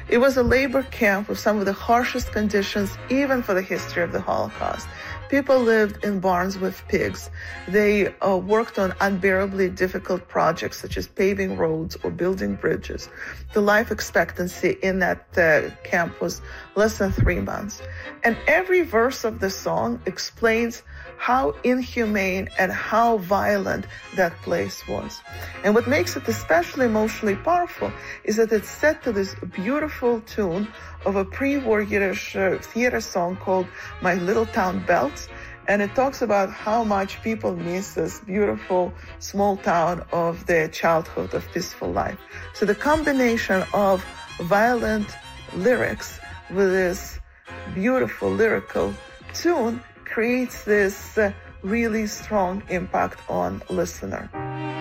It was a labor camp with some of the harshest conditions, even for the history of the Holocaust. People lived in barns with pigs. They worked on unbearably difficult projects such as paving roads or building bridges. The life expectancy in that camp was less than 3 months. And every verse of the song explains how inhumane and how violent that place was. And what makes it especially emotionally powerful is that it's set to this beautiful tune of a pre-war Yiddish theater song called My Little Town Belts. And it talks about how much people miss this beautiful small town of their childhood, of peaceful life. So the combination of violent lyrics with this beautiful lyrical tune creates this really strong impact on listener.